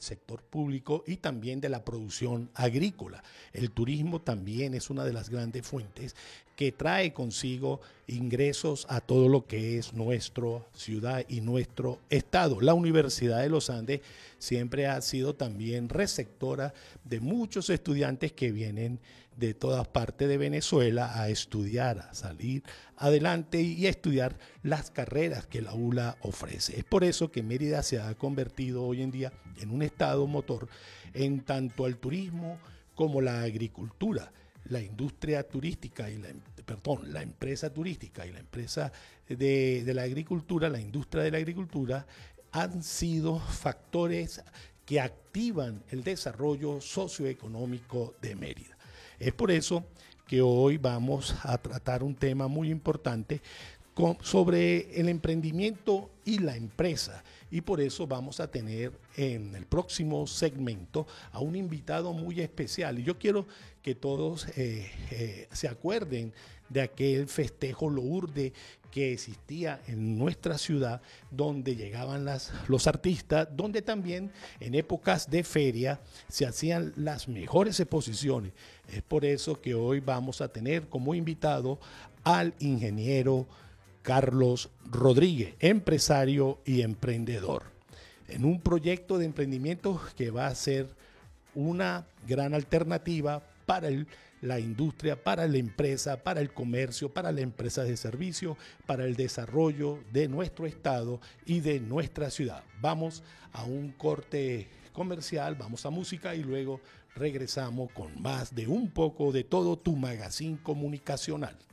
del sector público y también de la producción agrícola. El turismo también es una de las grandes fuentes que trae consigo ingresos a todo lo que es nuestra ciudad y nuestro estado. La Universidad de los Andes siempre ha sido también receptora de muchos estudiantes que vienen de todas partes de Venezuela a estudiar, a salir adelante y a estudiar las carreras que la ULA ofrece. Es por eso que Mérida se ha convertido hoy en día en un estado motor en tanto al turismo como la agricultura. La industria turística y la empresa turística y la empresa de la agricultura, la industria de la agricultura, han sido factores que activan el desarrollo socioeconómico de Mérida. Es por eso que hoy vamos a tratar un tema muy importante sobre el emprendimiento y la empresa. Y por eso vamos a tener en el próximo segmento a un invitado muy especial. Y yo quiero que todos se acuerden de aquel festejo Lourdes que existía en nuestra ciudad, donde llegaban los artistas, donde también en épocas de feria se hacían las mejores exposiciones. Es por eso que hoy vamos a tener como invitado al ingeniero Carlos Rodríguez, empresario y emprendedor, en un proyecto de emprendimiento que va a ser una gran alternativa para la industria, para la empresa, para el comercio, para la empresa de servicio, para el desarrollo de nuestro estado y de nuestra ciudad. Vamos a un corte comercial, vamos a música y luego regresamos con más de un poco de todo tu magazine comunicacional.